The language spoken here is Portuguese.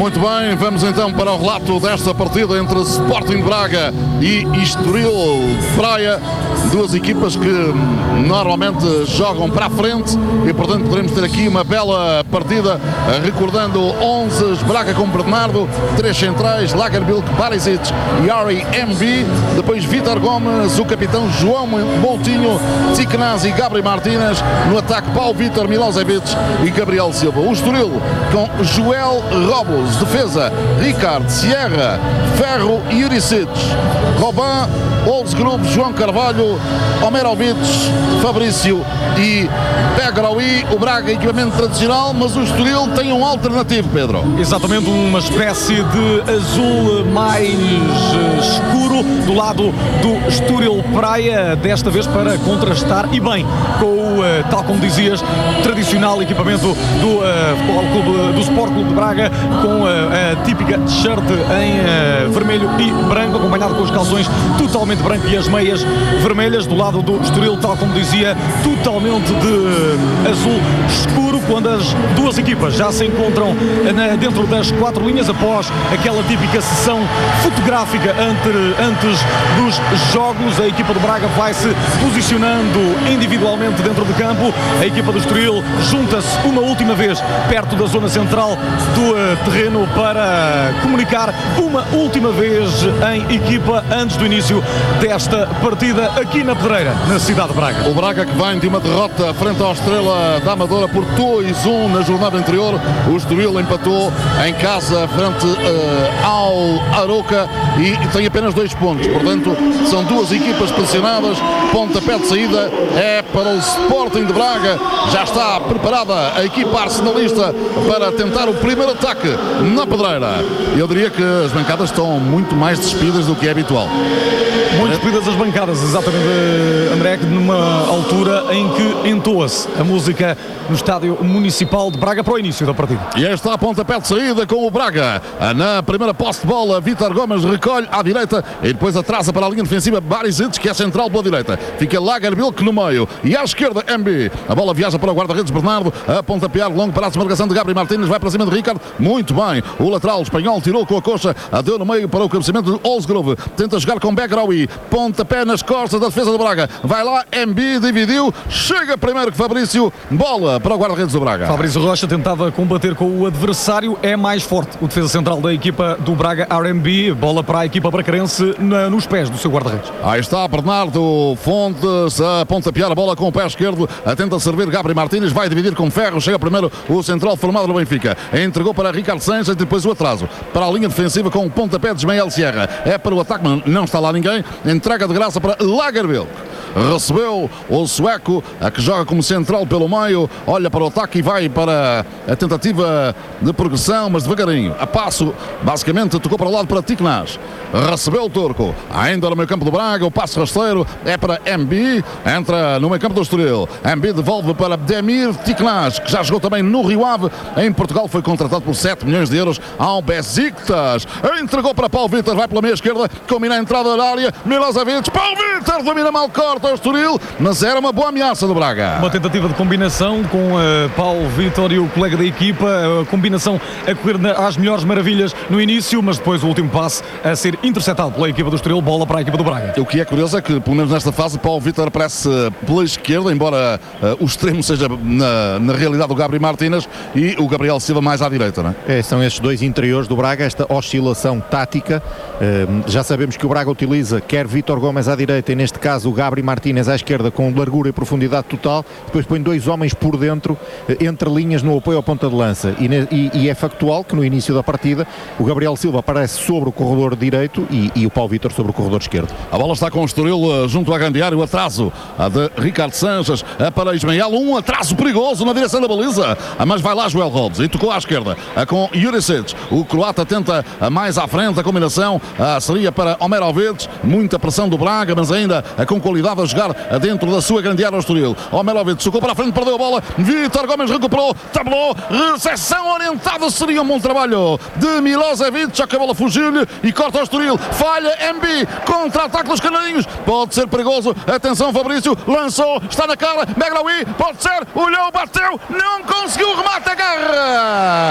Muito bem, vamos então para o relato desta partida entre Sporting de Braga e Estoril Praia. Duas equipas que normalmente jogam para a frente e, portanto, poderemos ter aqui uma bela partida, recordando 11 Braga com Bernardo, 3 centrais, Lagerbilk, Barisic e Ari MB, depois Vítor Gomes, o capitão João Moutinho, Tsikanaz e Gabriel Martínez, no ataque Paulo Vítor, Milosevic e Gabriel Silva. O Estoril com Joel Robles, defesa Ricardo, Sierra, Ferro e Juricic, Robin, Oldsgroup, João Carvalho, Omerovic, Fabrício e Begraoui. O Braga equipamento tradicional, mas o Estoril tem um alternativo, Pedro. Exatamente, uma espécie de azul mais escuro do lado do Estoril Praia, desta vez para contrastar e bem com o, tal como dizias, tradicional equipamento do Sport Clube de Braga, com a típica t-shirt em vermelho e branco, acompanhado com os calções totalmente brancos e as meias vermelhas. Do lado do Estoril, tal como dizia, totalmente de azul escuro, quando as duas equipas já se encontram dentro das 4 linhas após aquela típica sessão fotográfica antes dos jogos. A equipa do Braga vai se posicionando individualmente dentro do campo. A equipa do Estoril junta-se uma última vez perto da zona central do terreno para comunicar uma última vez em equipa antes do início desta partida aqui na Pedreira, na cidade de Braga. O Braga que vem de uma derrota frente à Estrela da Amadora por 2-1 na jornada anterior. O Estoril empatou em casa frente ao Aroca e tem apenas 2 pontos. Portanto, são duas equipas pressionadas. Pontapé de saída é para o Sporting de Braga. Já está preparada a equipa arsenalista para tentar o primeiro ataque na Pedreira. Eu diria que as bancadas estão muito mais despidas do que é habitual. Muito despidas as bancadas, exatamente, André, numa altura em que entoa-se a música no Estádio Municipal de Braga para o início da partida. E está a pontapé de saída com o Braga. Na primeira posse de bola, Vítor Gomes recolhe à direita e depois atrasa para a linha defensiva Barisic, que é central pela direita. Fica Lagerbilk no meio e à esquerda MB. A bola viaja para o guarda-redes Bernardo, a pontapear longo para a desmarcação de Gabriel Martínez, vai para cima de Ricardo. Muito bem, o lateral espanhol tirou com a coxa, deu no meio para o cabeceamento de Oldsgrove. Tenta jogar com Begraoui, pontapé nas costas da defesa do Braga. Vai lá, MB dividiu, chega primeiro que Fabrício, bola para o guarda-redes do Braga. Fabrício Rocha tentava combater com o adversário, é mais forte o defesa central da equipa do Braga, RMB, bola para a equipa bracarense nos pés do seu guarda-redes. Aí está Bernardo Fontes a pontapear a bola com o pé esquerdo, tenta servir Gabriel Martínez, vai dividir com Ferro, chega primeiro o central formado no Benfica, entregou para Ricardo Sanches e depois o atraso para a linha defensiva com o pontapé de Ismael Sierra, é para o ataque, mas não está lá ninguém, entrega de graça para Lagerbilk. Recebeu o sueco, a que joga como central pelo meio, olha para o ataque e vai para a tentativa de progressão, mas devagarinho, a passo, basicamente tocou para o lado para Tsikanaz. Recebeu o turco, ainda no meio campo do Braga, o passo rasteiro é para MB, entra no meio campo do Estoril, MB devolve para Demir Tsikanaz, que já jogou também no Rio Ave, em Portugal, foi contratado por 7 milhões de euros ao Besiktas, entregou para Paulo Vítor, vai pela meia esquerda, combina a entrada da área, Milosevic, Paulo Vítor domina mal, corta o Estoril, mas era uma boa ameaça do Braga. Uma tentativa de combinação com Paulo Vítor e o colega da equipa, a combinação a correr às melhores maravilhas no início, mas depois o último passe a ser interceptado pela equipa do Estoril, bola para a equipa do Braga. O que é curioso é que, pelo menos nesta fase, Paulo Vítor aparece pela esquerda, embora o extremo seja na realidade o Gabriel Martínez e o Gabriel Silva mais à direita, não é? São estes dois interiores do Braga, esta oscilação tática. Já sabemos que o Braga utiliza quer Vítor Gomes à direita e neste caso o Gabriel Martínez à esquerda com largura e profundidade total, depois põe 2 homens por dentro, entre linhas no apoio ao ponta de lança e é factual que no início da partida o Gabriel Silva aparece sobre o corredor direito e o Paulo Vítor sobre o corredor esquerdo. A bola está com o Estoril junto à grande área, o atraso de Ricardo Sanches para Ismael, um atraso perigoso na direção da baliza, mas vai lá Joel Robles e tocou à esquerda com Juricic, o croata tenta mais à frente, a combinação seria para Omerovic, muita pressão do Braga, mas ainda com qualidade a jogar dentro da sua grande área ao Estoril. Omerovic socou para a frente, perdeu a bola, Vítor Gomes recuperou, tabelou, recepção orientada, seria um bom trabalho de Milosevic, já que a bola fugiu-lhe e corta ao Estoril, falha MB, contra-ataque dos canarinhos, pode ser perigoso, atenção Fabrício, lançou, está na cara, Begraoui, pode ser, olhou, bateu, não conseguiu o remate, agarra!